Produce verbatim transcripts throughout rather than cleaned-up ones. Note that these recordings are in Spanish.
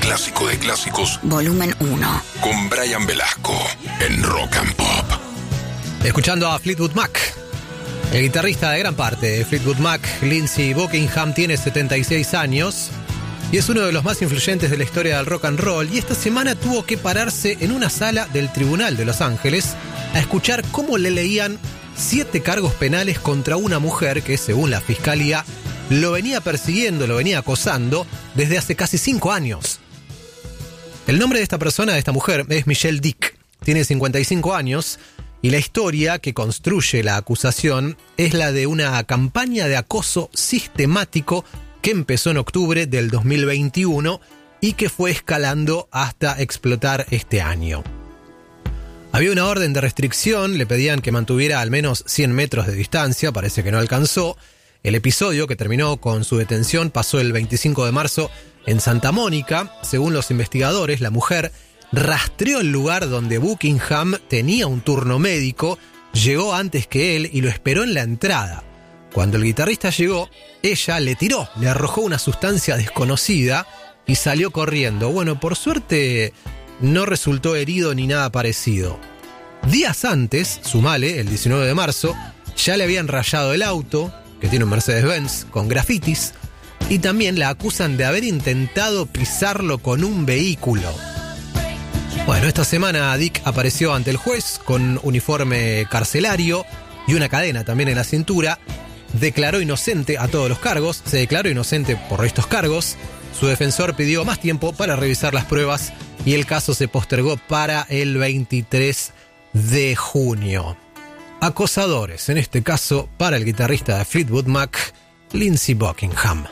clásico de clásicos, volumen uno. Con Brian Velasco en Rock and Pop. Escuchando a Fleetwood Mac. El guitarrista de gran parte de Fleetwood Mac, Lindsey Buckingham, tiene setenta y seis años y es uno de los más influyentes de la historia del rock and roll, y esta semana tuvo que pararse en una sala del Tribunal de Los Ángeles a escuchar cómo le leían siete cargos penales contra una mujer que, según la fiscalía, lo venía persiguiendo, lo venía acosando desde hace casi cinco años. El nombre de esta persona, de esta mujer, es Michelle Dick. Tiene cincuenta y cinco años y la historia que construye la acusación es la de una campaña de acoso sistemático que empezó en octubre del dos mil veintiuno y que fue escalando hasta explotar este año. Había una orden de restricción, le pedían que mantuviera al menos cien metros de distancia, parece que no alcanzó. El episodio, que terminó con su detención, pasó el veinticinco de marzo en Santa Mónica. Según los investigadores, la mujer rastreó el lugar donde Buckingham tenía un turno médico, llegó antes que él y lo esperó en la entrada. Cuando el guitarrista llegó, ella le tiró, le arrojó una sustancia desconocida y salió corriendo. Bueno, por suerte no resultó herido ni nada parecido. Días antes, sumale, el diecinueve de marzo, ya le habían rayado el auto, que tiene un Mercedes-Benz, con grafitis, y también la acusan de haber intentado pisarlo con un vehículo. Bueno, esta semana Dick apareció ante el juez con uniforme carcelario y una cadena también en la cintura. Declaró inocente a todos los cargos, se declaró inocente por estos cargos. Su defensor pidió más tiempo para revisar las pruebas y el caso se postergó para el veintitrés de junio. Acosadores, en este caso para el guitarrista de Fleetwood Mac, Lindsey Buckingham.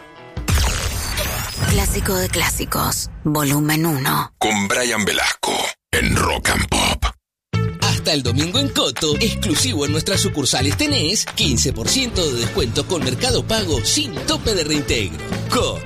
Clásico de clásicos, volumen uno. Con Brian Velasco en Rock and Pop. Hasta el domingo en Coto, exclusivo en nuestras sucursales, tenés quince por ciento de descuento con Mercado Pago sin tope de reintegro. Coto.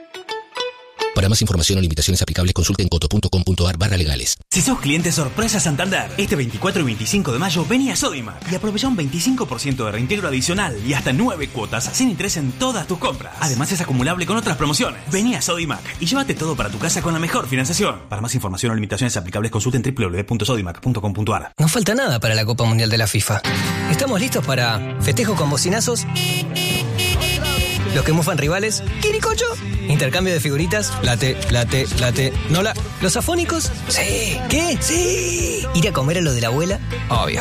Para más información o limitaciones aplicables, consulte en coto punto com punto a r barra legales. Si sos cliente sorpresa Santander, este veinticuatro y veinticinco de mayo vení a Sodimac y aprovecha un veinticinco por ciento de reintegro adicional y hasta nueve cuotas sin interés en todas tus compras. Además es acumulable con otras promociones. Vení a Sodimac y llévate todo para tu casa con la mejor financiación. Para más información o limitaciones aplicables, consulte en doble u doble u doble u punto sodimac punto com punto a r. No falta nada para la Copa Mundial de la FIFA. ¿Estamos listos para festejo con bocinazos? Los que mufan rivales, ¿quiricocho? Intercambio de figuritas, late, late, late, nola. ¿Los afónicos? Sí. ¿Qué? Sí. ¿Ir a comer a lo de la abuela? Obvio.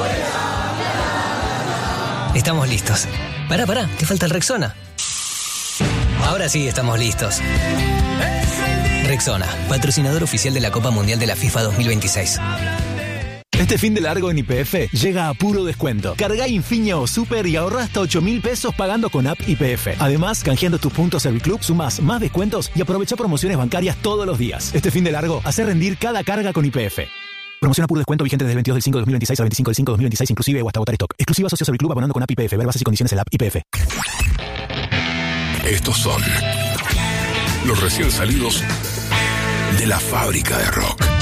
¡Abuela! Estamos listos. Pará, pará, te falta el Rexona. Ahora sí estamos listos. Rexona, patrocinador oficial de la Copa Mundial de la FIFA dos mil veintiséis. Este fin de largo en Y P F llega a puro descuento. Cargá Infinia o Super y ahorrá hasta ocho mil pesos pagando con app Y P F. Además, canjeando tus puntos Serviclub, sumás más descuentos y aprovecha promociones bancarias todos los días. Este fin de largo, hace rendir cada carga con Y P F. Promoción a puro descuento vigente desde el veintidós del cinco de dos mil veintiséis al veinticinco del cinco de dos mil veintiséis inclusive o hasta agotar stock. Exclusiva socio Serviclub abonando con app Y P F. Ver bases y condiciones en la app Y P F. Estos son los recién salidos de la fábrica de rock.